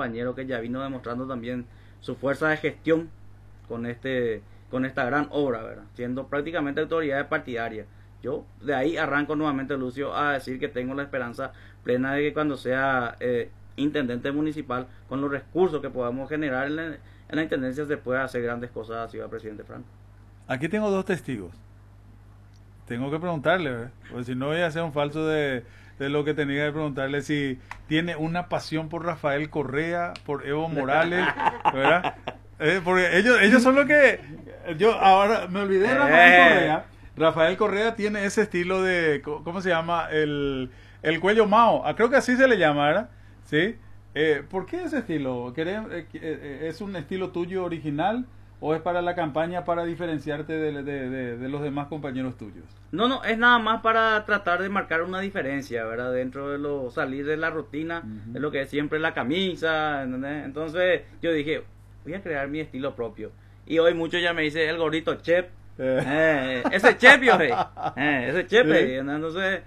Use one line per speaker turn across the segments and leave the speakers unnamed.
compañero que ya vino demostrando también su fuerza de gestión con esta gran obra, ¿verdad? Siendo prácticamente autoridades partidarias. Yo de ahí arranco nuevamente, Lucio, a decir que tengo la esperanza plena de que cuando sea intendente municipal, con los recursos que podamos generar en la intendencia, se pueda hacer grandes cosas a Ciudad Presidente Franco.
Aquí tengo dos testigos. Tengo que preguntarle, ¿verdad? Porque si no voy a hacer un falso de lo que tenía que preguntarle, si tiene una pasión por Rafael Correa, por Evo Morales, ¿verdad? Porque ellos son los que... Yo ahora me olvidé de Rafael Correa. Rafael Correa tiene ese estilo de... ¿Cómo se llama? El cuello Mao. Creo que así se le llama, ¿verdad? ¿Sí? ¿Por qué ese estilo? ¿Es un estilo tuyo original o es para la campaña para diferenciarte de los demás compañeros tuyos?
No, es nada más para tratar de marcar una diferencia, ¿verdad? Dentro de salir de la rutina, de lo que es siempre la camisa, ¿entendés? Entonces yo dije, voy a crear mi estilo propio. Y hoy muchos ya me dicen el gordito chef. Ese chef, yo ese chef, ¿sí? Entonces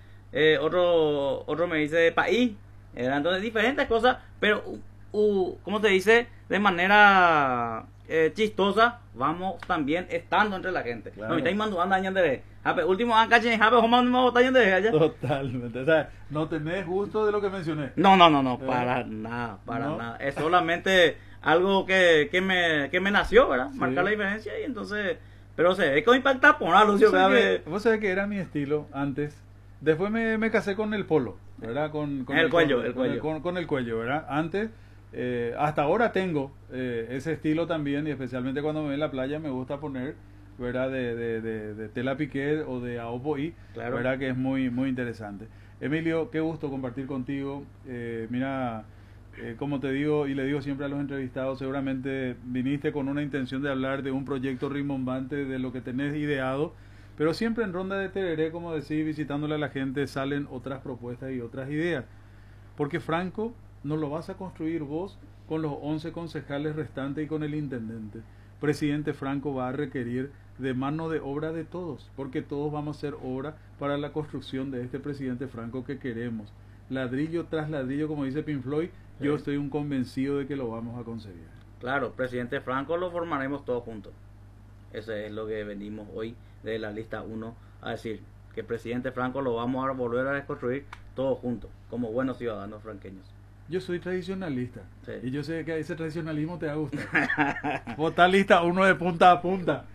otro me dice país. Entonces diferentes cosas, pero ¿cómo se dice? De manera chistosa, vamos también estando entre la gente.
Claro.
No me estáis mandando años de último año caché jape jomando botaños de allá.
Totalmente. O sea, no tenés gusto de lo que mencioné.
No, para nada. Es solamente algo que me nació, ¿verdad? Sí. Marcar la diferencia y entonces, pero se ve que impacta por algo, Lucio.
Vos sabés que era mi estilo antes. Después me casé con el polo, ¿verdad? Con
el cuello.
Con el cuello, ¿verdad? Antes, hasta ahora tengo ese estilo también, y especialmente cuando me voy en la playa me gusta poner, ¿verdad? De tela piqué o de aopoí, claro. ¿Verdad? Que es muy, muy interesante. Emilio, qué gusto compartir contigo. Mira, como te digo y le digo siempre a los entrevistados, seguramente viniste con una intención de hablar de un proyecto rimbombante, de lo que tenés ideado. Pero siempre en ronda de tereré, como decís, visitándole a la gente, salen otras propuestas y otras ideas. Porque Franco no lo vas a construir vos con los 11 concejales restantes y con el intendente. Presidente Franco va a requerir de mano de obra de todos, porque todos vamos a hacer obra para la construcción de este presidente Franco que queremos. Ladrillo tras ladrillo, como dice Pink Floyd, sí. Yo estoy convencido de que lo vamos a conseguir.
Claro, presidente Franco lo formaremos todos juntos. Ese es lo que venimos hoy de la lista 1 a decir, que el presidente Franco lo vamos a volver a reconstruir todos juntos, como buenos ciudadanos franqueños.
Yo soy tradicionalista, sí. Y yo sé que ese tradicionalismo te va a gustar. Votar lista 1 de punta a punta.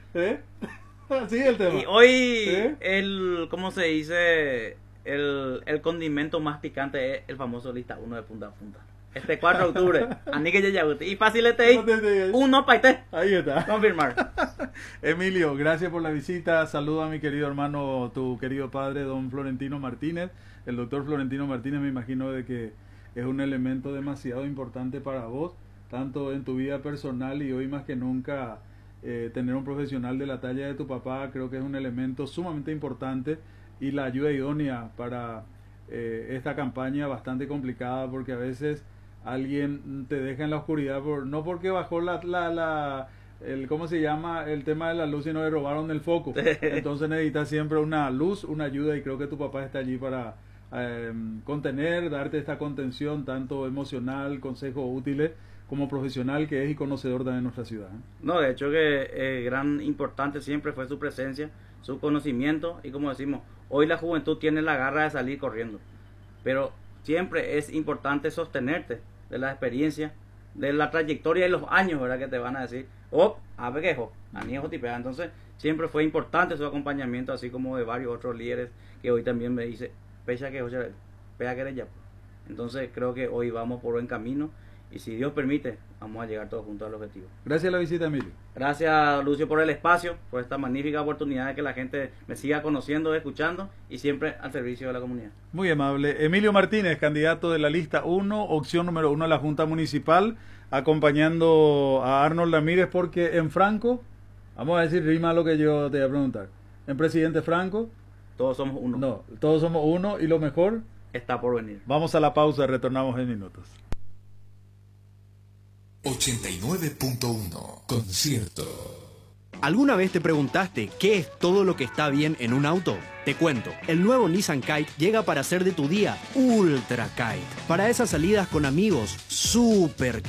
Así es el tema.
Y hoy, ¿cómo se dice? El condimento más picante es el famoso lista 1 de punta a punta. Este 4 de octubre, Anique Yayaguti. Y fácil ahí, 1 paité.
Ahí está.
Confirmar.
Emilio, gracias por la visita. Saludo a mi querido hermano, tu querido padre, don Florentino Martínez. El doctor Florentino Martínez, me imagino de que es un elemento demasiado importante para vos, tanto en tu vida personal y hoy más que nunca tener un profesional de la talla de tu papá, creo que es un elemento sumamente importante y la ayuda idónea para esta campaña bastante complicada, porque a veces alguien te deja en la oscuridad no porque bajó ¿cómo se llama? El tema de la luz y no le robaron el foco. Entonces necesitas siempre una luz, una ayuda, y creo que tu papá está allí para contener, darte esta contención tanto emocional, consejos útiles, como profesional que es y conocedor también de nuestra ciudad.
No, de hecho que gran importante siempre fue su presencia, su conocimiento, y como decimos, hoy la juventud tiene la garra de salir corriendo, pero siempre es importante sostenerte de la experiencia, de la trayectoria y los años, ¿verdad? Que te van a decir, abequejo, aniejo tipea. Entonces siempre fue importante su acompañamiento, así como de varios otros líderes que hoy también me dice, pecha que pega que eres ya. Entonces creo que hoy vamos por buen camino y si Dios permite, vamos a llegar todos juntos al objetivo.
Gracias a la visita, Emilio.
Gracias, Lucio, por el espacio, por esta magnífica oportunidad de que la gente me siga conociendo, escuchando y siempre al servicio de la comunidad.
Muy amable. Emilio Martínez, candidato de la lista 1, opción número 1 a la Junta Municipal, acompañando a Arnold Ramírez, porque en Franco, vamos a decir, rima lo que yo te voy a preguntar. En Presidente Franco,
todos somos uno.
No, todos somos uno y lo mejor
está por venir.
Vamos a la pausa, retornamos en minutos.
89.1 Concierto.
¿Alguna vez te preguntaste qué es todo lo que está bien en un auto? Te cuento, el nuevo Nissan Kite llega para hacer de tu día Ultra Kite. Para esas salidas con amigos, super